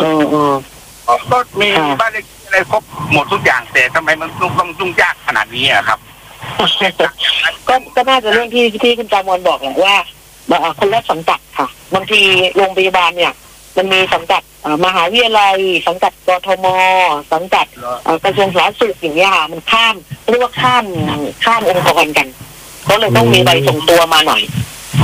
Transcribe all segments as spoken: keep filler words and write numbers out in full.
เออเออก็มีบ้านเลขที่อะไรครบหมดทุกอย่างแต่ทำไมมันต้องยุ่งยากขนาดนี้อะครับก็ก็น่าจะเรื่องที่ที่คุณจามอนบอกแหละว่าคนละสังกัดค่ะบางทีโรงพยาบาลเนี่ยมันมีสังกัดมหาวิทยาลัยสังกัดกทมสังกัดกระทรวงสาธารณสุขอย่างเงี้ยค่ะมันข้ามเรียกว่าข้ามข้ามองค์กรกันเขาเลยต้องมีใบส่งตัวมาหน่อย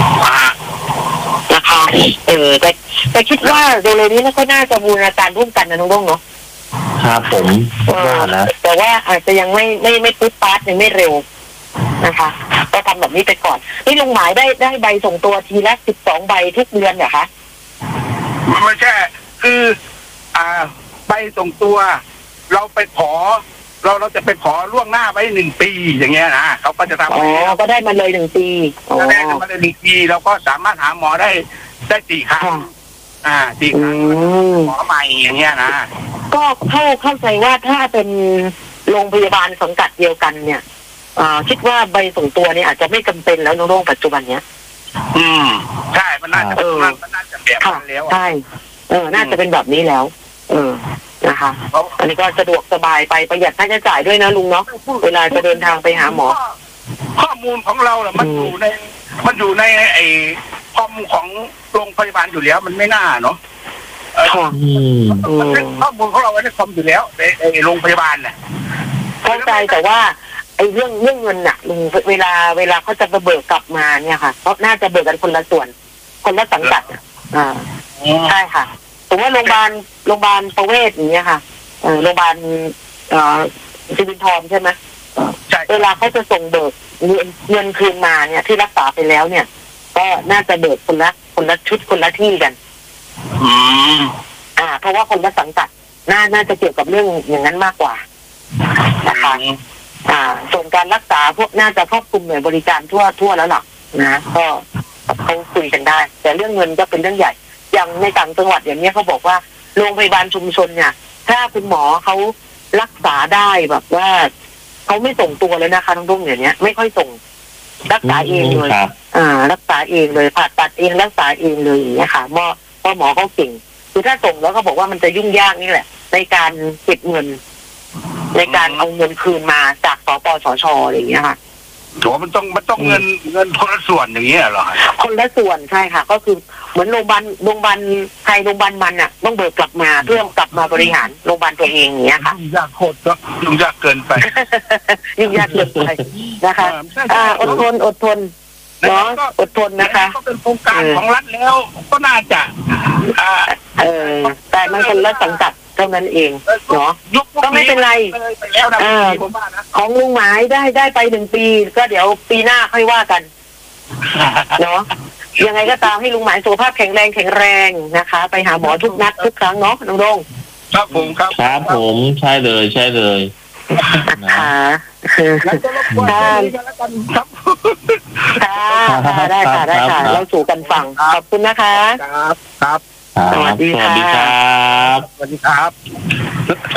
นะคะเออแต่แต่คิดว่าโดยเลยนี้แล้วก็น่าจะบูรณาการร่วมกันนะน้องๆเนาะครับผมว่านะแต่ว่าอาจจะยังไม่ไม่ไม่ปุ๊บปั๊บยังไม่เร็วนะคะก็ทำแบบนี้ไปก่อนนี่ลุงหมายได้ได้ใบส่งตัวทีละสิบสองใบทุกเดือนเหรอคะไม่ใช่คืออ่าใบส่งตัวเราไปขอเราเราจะไปขอล่วงหน้าไว้หนึ่งปีอย่างเงี้ยนะเขาก็จะทำอ๋อก็ได้มาเลยหนึ่งปีก็ได้มาเลยหนึ่งปีเราก็สามารถหาหมอได้ได้สี่ครั้งอ่าสี่ครั้งหมอใหม่อย่างเงี้ยนะก็เข้าเข้าใจว่าถ้าเป็นโรงพยาบาลสังกัดเดียวกันเนี่ยอ่าคิดว่าใบส่งตัวเนี่ยอาจจะไม่จำเป็นแล้วในโรงปัจจุบันเนี้ยอืมใช่มันน่าจะมันน่าจะแบบนั้นแล้วใช่เออน่าจะเป็นแบบนี้แล้วเออนะคะอันนี้ก็สะดวกสบายไปประหยัดค่าใช้จ่ายด้วยนะลุงเนาะเวลาจะเดินทางไปหาหมอข้อมูลของเราแหละมันอยู่ในมันอยู่ในไอ้ข้อมูลของโรงพยาบาลอยู่แล้วมันไม่น่าเนาะข้อมูลของเราไว้ในคอมอยู่แล้วในไอ้โรงพยาบาลเนี่ยเข้าใจแต่ว่าไอ้เรื่องเรื่องเงินน่ะลุงเวลาเวลาเขาจะไปเบิกกลับมาเนี่ยค่ะเขาน่าจะเบิกกันคนละส่วนคนละสังกัดอ่าใช่ค่ะสมมติว่าโรงพยาบาลโรงพยาบาลประเวศอย่างเงี้ยค่ะเออโรงพยาบาลเอ่อสิรินธรใช่ไหมใช่เวลาเขาจะส่งเบิกเงินเงินคืนมาเนี่ยที่รักษาไปแล้วเนี่ยก็น่าจะเบิกคนละคนละชุดคนละที่กันอืมอ่าเพราะว่าคนละสังกัดน่าน่าจะเกี่ยวกับเรื่องอย่างนั้นมากกว่านะคะอ่าส่วนการรักษาพวกน่าจะครอบคลุมหน่วยบริการทั่วทั่วแล้วหรอกนะก็เขาคุยกันได้แต่เรื่องเงินก็เป็นเรื่องใหญ่อย่างในต่างจังหวัดอย่างนี้เขาบอกว่าโรงพยาบาลชุมชนเนี่ยถ้าคุณหมอเขารักษาได้แบบว่าเขาไม่ส่งตัวเลยนะคะทั้งรุ่งอย่างเนี้ยไม่ค่อยส่งรักษาเองเลยอ่ารักษาเองเลยผ่าตัดเองรักษาเองเลยอย่างเงี้ยค่ะเพราะเพราะหมอเขาเก่งคือถ้าส่งแล้วก็บอกว่ามันจะยุ่งยากนี่แหละในการเก็บเงินในการเอาเงินคืนมาจากสปสชอะไรอย่างเงี้ยค่ะโถมันต้องมันต้องเงินเงินคนละส่วนอย่างเงี้ยเหรอคนละส่วนใช่ค่ะก็คือเหมือนโรงพยาบาลโรงพยาบาลใครโรงพยาบาลมันอ่ะต้องเบิกกลับมาเพื่อกลับมาบริหารโรงพยาบาลตัวเองอย่างเงี้ยค่ะยุ่งยากโคตรก็ยุ่งยากเกินไปยุ่งยากเกินไปนะคะอ่าอดทนอดทนเนาะอดทนนะคะก็เป็นโครงการของรัฐแล้วก็น่าจะอ่าเออแต่มันคนละสังกัดเท่านั้นเองเนาะก็ไม่เป็นไรของลุงหมายได้ได้ไปหนึ่งปีก็เดี๋ยวปีหน้าค่อยว่ากันเนาะยังไงก็ตามให้ลุงหมายสุขภาพแข็งแรงแข็งแรงนะคะไปหาหมอทุกนัดทุกครั้งเนาะน้องดงครับผมครับครับผมใช่เลยใช่เลยค่ะค่ะค่ะได้ค่ะได้ค่ะเราสู่กันฟังขอบคุณนะคะครับครับสวัสดีครับสวัสดีครับ